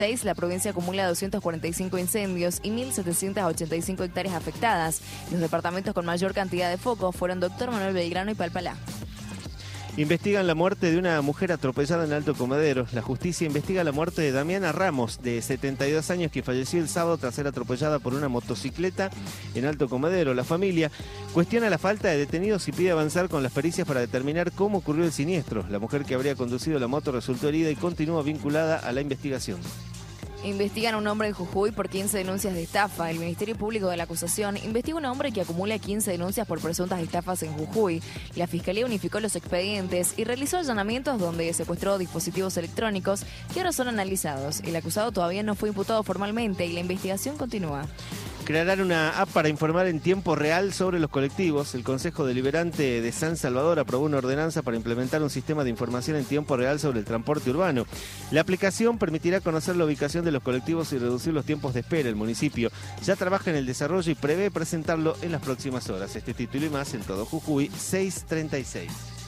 La provincia acumula 245 incendios y 1.785 hectáreas afectadas. Los departamentos con mayor cantidad de focos fueron Doctor Manuel Belgrano y Palpalá. Investigan la muerte de una mujer atropellada en Alto Comedero. La justicia investiga la muerte de Damiana Ramos, de 72 años, que falleció el sábado tras ser atropellada por una motocicleta en Alto Comedero. La familia cuestiona la falta de detenidos y pide avanzar con las pericias para determinar cómo ocurrió el siniestro. La mujer que habría conducido la moto resultó herida y continúa vinculada a la investigación. Investigan a un hombre en Jujuy por 15 denuncias de estafa. El Ministerio Público de la Acusación investiga a un hombre que acumula 15 denuncias por presuntas estafas en Jujuy. La Fiscalía unificó los expedientes y realizó allanamientos donde secuestró dispositivos electrónicos que ahora son analizados. El acusado todavía no fue imputado formalmente y la investigación continúa. Crearán una app para informar en tiempo real sobre los colectivos. El Consejo Deliberante de San Salvador aprobó una ordenanza para implementar un sistema de información en tiempo real sobre el transporte urbano. La aplicación permitirá conocer la ubicación de los colectivos y reducir los tiempos de espera. El municipio ya trabaja en el desarrollo y prevé presentarlo en las próximas horas. Este título y más en Todo Jujuy 636.